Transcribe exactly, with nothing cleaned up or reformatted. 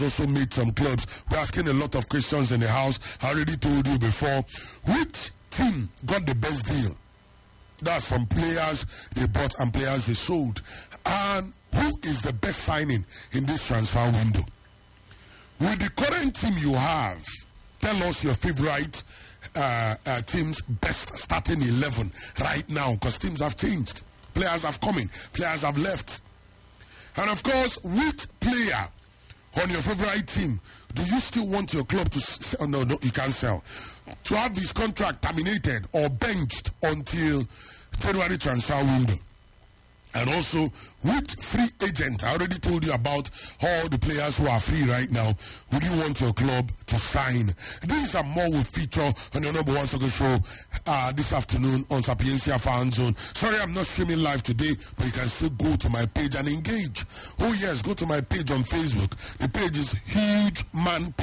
also made some clubs. We're asking a lot of questions in the house. I already told you before. Which team got the best deal? That's from players they bought and players they sold. And who is the best signing in this transfer window? With the current team you have, tell us your favorite uh, uh, team's best starting eleven right now, because teams have changed. Players have come in, players have left. And of course, which player on your favorite team do you still want your club to sell? No, no, you can't sell. To have his contract terminated or benched until January transfer window. And also, which free agent, I already told you about all the players who are free right now, would you want your club to sign? These are more will feature on your number one soccer show uh, this afternoon on Sapiencia Fan Zone. Sorry, I'm not streaming live today, but you can still go to my page and engage. Oh yes, go to my page on Facebook. The page is Huge Man Page.